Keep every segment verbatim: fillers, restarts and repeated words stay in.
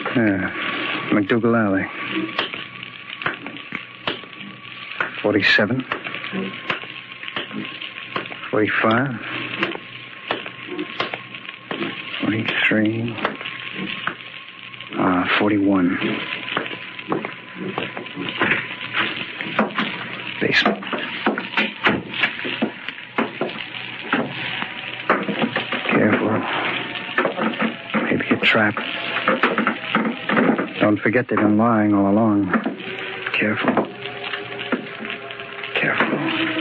Yeah. McDougal Alley. forty-seven. forty-five. forty-three. Uh, forty-one. Basement. Careful. Maybe a trap. Don't forget they've been lying all along. Careful. Careful.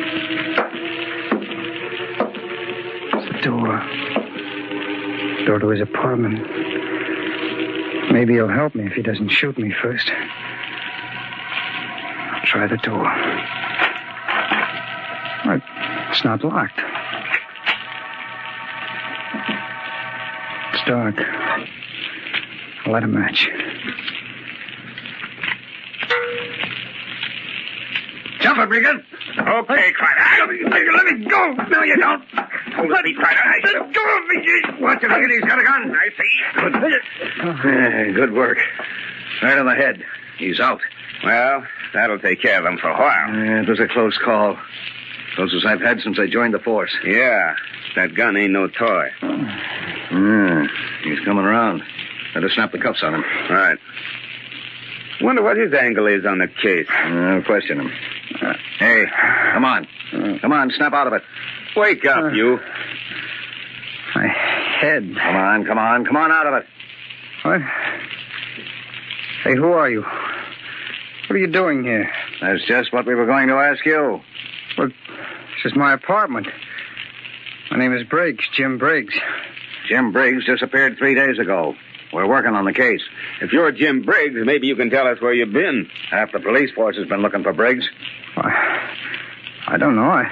It's the door. Door to his apartment. Maybe he'll help me if he doesn't shoot me first. I'll try the door. Well, it's not locked. It's dark. I'll light a match. Jump it, Regan. Okay, Crider. Let me go. No, you don't. Hold it, Crider. Let go of me. Watch it, Regan. He's got a gun. I see. Good. Yeah, good work. Right on the head. He's out. Well, that'll take care of him for a while. Yeah, it was a close call. Closest I've had since I joined the force. Yeah, that gun ain't no toy. Hmm. He's coming around. Better snap the cuffs on him. Right. Wonder what his angle is on the case. I'll question him. Uh, hey, come on. Come on, snap out of it. Wake up, uh, you. My head. Come on, come on, come on out of it. What? Hey, who are you? What are you doing here? That's just what we were going to ask you. Well, this is my apartment. My name is Briggs, Jim Briggs. Jim Briggs disappeared three days ago. We're working on the case. If you're Jim Briggs, maybe you can tell us where you've been. Half the police force has been looking for Briggs. I, I don't know. I,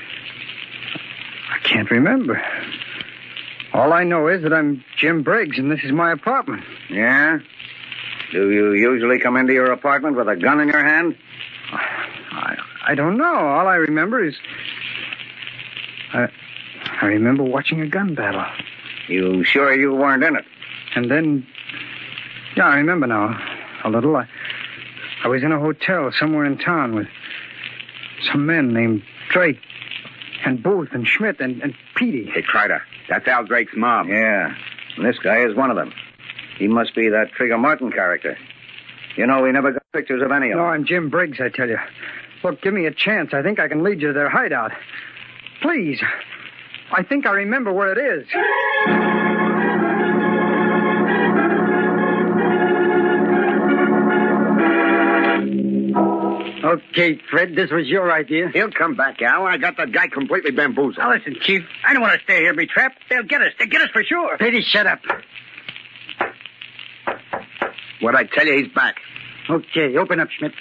I can't remember. All I know is that I'm Jim Briggs, and this is my apartment. Yeah? Do you usually come into your apartment with a gun in your hand? I, I don't know. All I remember is... I, I remember watching a gun battle. You sure you weren't in it? And then... Yeah, I remember now. A little. I, I was in a hotel somewhere in town with some men named Drake and Booth and Schmidt and, and Petey. Hey, Crider, that's Al Drake's mob. Yeah, and this guy is one of them. He must be that Trigger Martin character. You know, we never got pictures of any of them. No, I'm Jim Briggs, I tell you. Look, give me a chance. I think I can lead you to their hideout. Please. I think I remember where it is. Okay, Fred, this was your idea. He'll come back, Al. I got that guy completely bamboozled. Now, listen, Chief. I don't want to stay here and be trapped. They'll get us. They'll get us for sure. Petey, shut up. What'd I tell you? He's back. Okay, open up, Schmidt.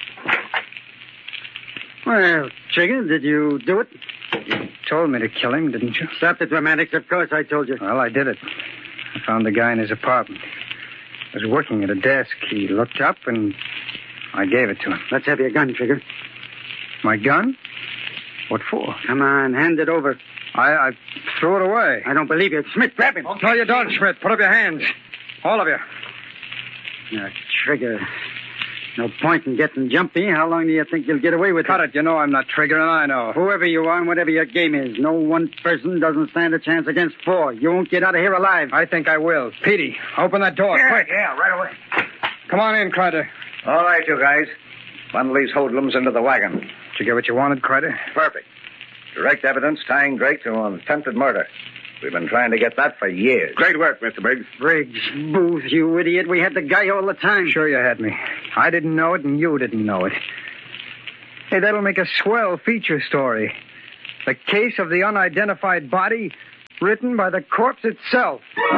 Well, Trigger, did you do it? You told me to kill him, didn't you? Stop the dramatics. Of course I told you. Well, I did it. I found the guy in his apartment. He was working at a desk. He looked up, and I gave it to him. Let's have your gun, Trigger. My gun? What for? Come on, hand it over. I, I threw it away. I don't believe you. Schmidt, grab him. No, you don't, Schmidt. Put up your hands. All of you. Now, Trigger, no point in getting jumpy. How long do you think you'll get away with Cut it? it. You know I'm not Trigger, and I know. Whoever you are and whatever your game is, no one person doesn't stand a chance against four. You won't get out of here alive. I think I will. Petey, open that door, Yeah, quick. yeah, right away. Come on in, Crider. All right, you guys. Bundle these hoodlums into the wagon. Did you get what you wanted, Crider? Perfect. Direct evidence tying Drake to an attempted murder. We've been trying to get that for years. Great work, Mister Briggs. Briggs, Booth, you idiot. We had the guy all the time. Sure you had me. I didn't know it, and you didn't know it. Hey, that'll make a swell feature story. The case of the unidentified body, written by the corpse itself.